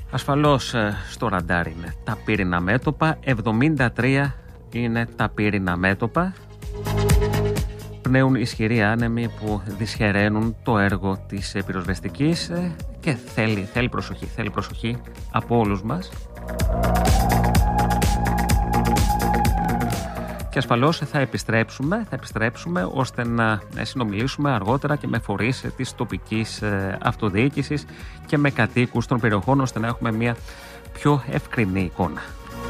Ασφαλώς στο ραντάρ είναι τα πύρινα μέτωπα, 73 είναι τα πύρινα μέτωπα. Πνέουν ισχυροί άνεμοι που δυσχεραίνουν το έργο της πυροσβεστικής και θέλει προσοχή από όλους μας. Και ασφαλώς θα επιστρέψουμε ώστε να συνομιλήσουμε αργότερα και με φορείς της τοπικής αυτοδιοίκησης και με κατοίκους των περιοχών, ώστε να έχουμε μια πιο ευκρινή εικόνα.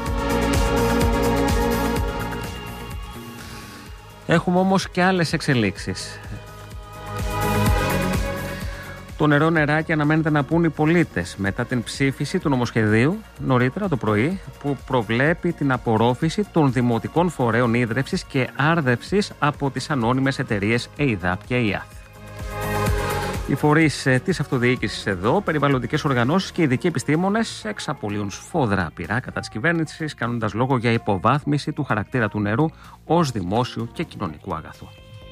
Έχουμε όμως και άλλες εξελίξεις. Το νεράκι αναμένεται να πούν οι πολίτες μετά την ψήφιση του νομοσχεδίου νωρίτερα το πρωί, που προβλέπει την απορρόφηση των δημοτικών φορέων ίδρευσης και άρδευσης από τις ανώνυμες εταιρείες ΕΙΔΑΠ και ΕΙΑΘ. Οι φορείς της αυτοδιοίκησης εδώ, περιβαλλοντικές οργανώσεις και ειδικοί επιστήμονες εξαπολύουν σφόδρα πυρά κατά της κυβέρνησης, κάνοντας λόγο για υποβάθμιση του χαρακτήρα του νερού ως δημόσιου και κοινωνικού αγαθού.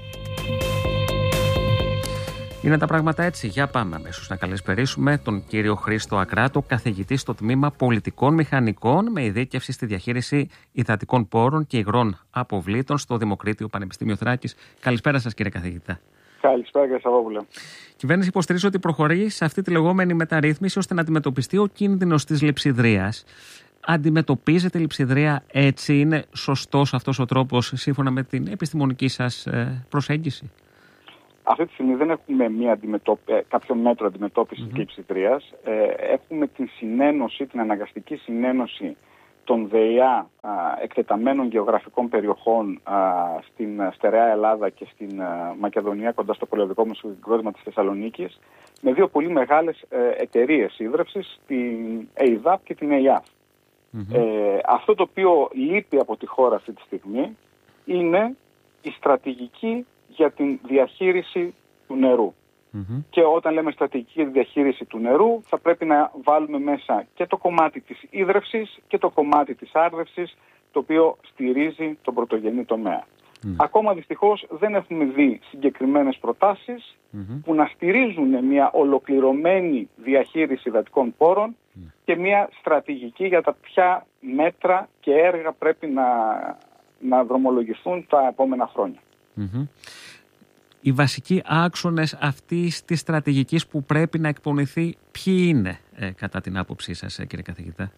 Είναι τα πράγματα έτσι. Για πάμε αμέσως να καλησπερίσουμε τον κύριο Χρήστο Ακράτο, καθηγητή στο τμήμα Πολιτικών Μηχανικών με ειδίκευση στη διαχείριση υδατικών πόρων και υγρών αποβλήτων στο Δημοκρίτιο Πανεπιστήμιο Θράκης. Καλησπέρα σας, κύριε καθηγητά. Καλησπέρα, κύριε Σαββόπουλε. Η κυβέρνηση υποστηρίζει ότι προχωρεί σε αυτή τη λεγόμενη μεταρρύθμιση ώστε να αντιμετωπιστεί ο κίνδυνος της λειψιδρίας. Αντιμετωπίζεται η λειψιδρία έτσι? Είναι σωστός αυτός ο τρόπος σύμφωνα με την επιστημονική σας προσέγγιση? Αυτή τη στιγμή δεν έχουμε κάποιο μέτρο αντιμετώπισης της λειψιδρίας. Έχουμε την αναγκαστική συνένωση των ΔΕΙΑ εκτεταμένων γεωγραφικών περιοχών στην στερεά Ελλάδα και στην Μακεδονία, κοντά στο πολεοδικό συγκρότημα της Θεσσαλονίκης, με δύο πολύ μεγάλες εταιρείες ίδρευσης, την ΕΙΔΑΠ και την ΕΙΑΘ. Αυτό το οποίο λείπει από τη χώρα αυτή τη στιγμή είναι η στρατηγική για την διαχείριση του νερού. Και όταν λέμε στρατηγική διαχείριση του νερού, θα πρέπει να βάλουμε μέσα και το κομμάτι της ίδρευσης και το κομμάτι της άρδευσης, το οποίο στηρίζει τον πρωτογενή τομέα. Ακόμα δυστυχώς δεν έχουμε δει συγκεκριμένες προτάσεις που να στηρίζουν μια ολοκληρωμένη διαχείριση υδατικών πόρων και μια στρατηγική για τα ποια μέτρα και έργα πρέπει να δρομολογηθούν τα επόμενα χρόνια. Οι βασικοί άξονες αυτής της στρατηγικής που πρέπει να εκπονηθεί, ποιοι είναι κατά την άποψή σας, κύριε καθηγητά?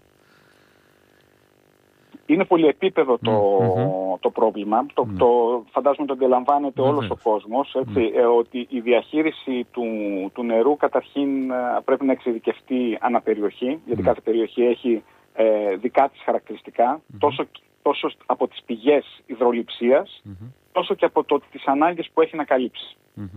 Είναι πολυεπίπεδο το πρόβλημα. Φαντάζομαι το αντιλαμβάνεται όλος ο κόσμος. Ότι η διαχείριση του νερού καταρχήν πρέπει να εξειδικευτεί αναπεριοχή, γιατί κάθε περιοχή έχει δικά της χαρακτηριστικά, τόσο από τις πηγές υδρολειψίας, τόσο και από τις ανάγκες που έχει να καλύψει.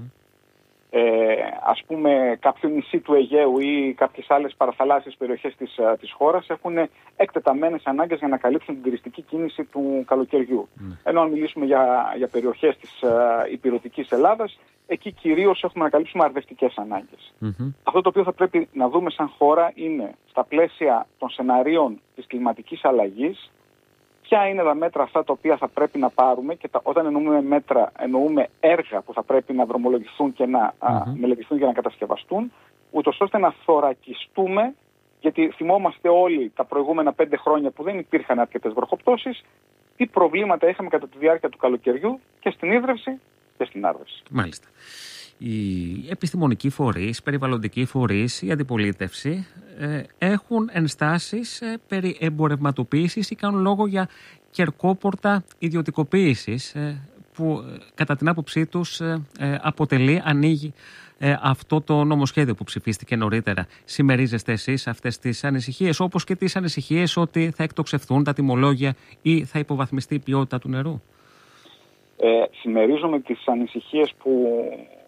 Ας πούμε, κάποιο νησί του Αιγαίου ή κάποιες άλλες παραθαλάσσιες περιοχές της χώρας έχουν εκτεταμένες ανάγκες για να καλύψουν την τουριστική κίνηση του καλοκαιριού. Ενώ αν μιλήσουμε για περιοχές της ηπειρωτικής Ελλάδας, εκεί κυρίως έχουμε να καλύψουμε αρδευτικές ανάγκες. Αυτό το οποίο θα πρέπει να δούμε σαν χώρα είναι, στα πλαίσια των σεναρίων της κλιματικής αλλαγής, ποια είναι τα μέτρα αυτά τα οποία θα πρέπει να πάρουμε, και όταν εννοούμε μέτρα, εννοούμε έργα που θα πρέπει να δρομολογηθούν και να μελετηθούν και να κατασκευαστούν, ούτως ώστε να θωρακιστούμε, γιατί θυμόμαστε όλοι τα προηγούμενα 5 χρόνια που δεν υπήρχαν αρκετές βροχοπτώσεις, τι προβλήματα είχαμε κατά τη διάρκεια του καλοκαιριού και στην ίδρυυση και στην άρδευση. Μάλιστα. Οι επιστημονικοί φορείς, περιβαλλοντικοί φορείς, η αντιπολίτευση έχουν ενστάσεις περί εμπορευματοποίησης ή κάνουν λόγο για κερκόπορτα ιδιωτικοποίησης που κατά την άποψή τους ανοίγει αυτό το νομοσχέδιο που ψηφίστηκε νωρίτερα. Συμμερίζεστε εσείς αυτές τις ανησυχίες, όπως και τις ανησυχίες ότι θα εκτοξευθούν τα τιμολόγια ή θα υποβαθμιστεί η ποιότητα του νερού? Συμμερίζομαι τις ανησυχίες που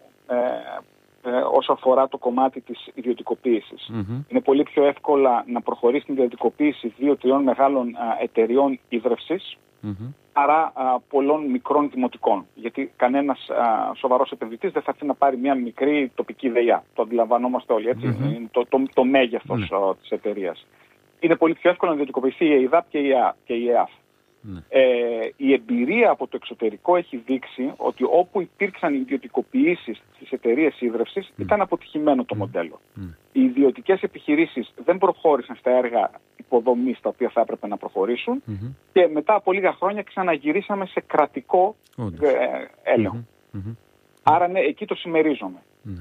όσο αφορά το κομμάτι της ιδιωτικοποίησης. Είναι πολύ πιο εύκολα να προχωρήσει την ιδιωτικοποίηση 2-3 μεγάλων εταιριών ίδρευσης παρά πολλών μικρών δημοτικών. Γιατί κανένας σοβαρός επενδυτής δεν θα έρθει να πάρει μια μικρή τοπική ΔΕΙΑ. Το αντιλαμβανόμαστε όλοι, έτσι. Είναι το μέγεθος της εταιρείας. Είναι πολύ πιο εύκολο να ιδιωτικοποιηθεί η ΕΙΔΑΠ και η ΕΑΘ. Η εμπειρία από το εξωτερικό έχει δείξει ότι όπου υπήρξαν ιδιωτικοποιήσεις στις εταιρείες ίδρευσης ήταν αποτυχημένο το μοντέλο. Οι ιδιωτικές επιχειρήσεις δεν προχώρησαν στα έργα υποδομής τα οποία θα έπρεπε να προχωρήσουν και μετά από λίγα χρόνια ξαναγυρίσαμε σε κρατικό έλεγχο. Άρα ναι, εκεί το συμμερίζομαι.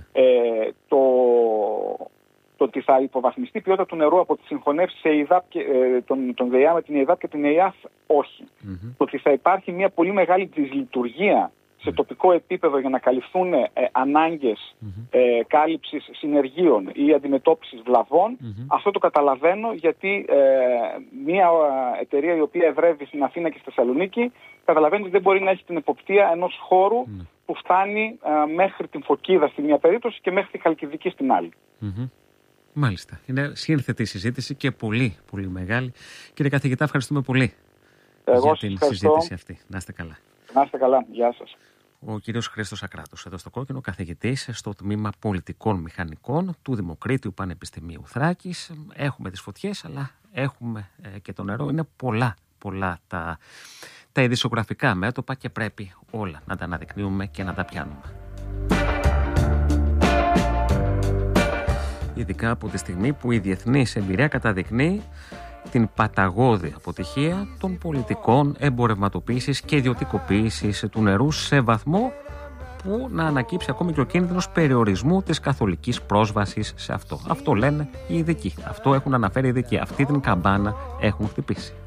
Το ότι θα υποβαθμιστεί η ποιότητα του νερού από τις συγχωνεύσεις των ΔΕΙΑ με την ΕΙΔΑΠ και την ΕΙΑΘ, όχι. Το ότι θα υπάρχει μια πολύ μεγάλη δυσλειτουργία σε τοπικό επίπεδο για να καλυφθούν ανάγκες κάλυψης συνεργείων ή αντιμετώπισης βλαβών, αυτό το καταλαβαίνω, γιατί μια εταιρεία η οποία εδρεύει στην Αθήνα και στη Θεσσαλονίκη καταλαβαίνει ότι δεν μπορεί να έχει την εποπτεία ενός χώρου που φτάνει μέχρι την Φωκίδα στη μία περίπτωση και μέχρι τη Χαλκιδική στην άλλη. Μάλιστα. Είναι σύνθετη συζήτηση και πολύ, πολύ μεγάλη. Κύριε καθηγητά, ευχαριστούμε πολύ για την συζήτηση αυτή. Να είστε καλά. Να είστε καλά. Γεια σας. Ο κύριος Χρήστος Ακράτος, εδώ στο Κόκκινο, καθηγητής στο τμήμα Πολιτικών Μηχανικών του Δημοκρίτιου Πανεπιστημίου Θράκης. Έχουμε τις φωτιές, αλλά έχουμε και το νερό. Είναι πολλά τα ειδησιογραφικά μέτωπα και πρέπει όλα να τα αναδεικνύουμε και να τα πιάνουμε. Ειδικά από τη στιγμή που η διεθνής εμπειρία καταδεικνύει την παταγώδη αποτυχία των πολιτικών εμπορευματοποίησης και ιδιωτικοποίησης του νερού σε βαθμό που να ανακύψει ακόμη και ο κίνδυνος περιορισμού της καθολικής πρόσβασης σε αυτό. Αυτό λένε οι ειδικοί. Αυτό έχουν αναφέρει οι ειδικοί. Αυτή την καμπάνα έχουν χτυπήσει.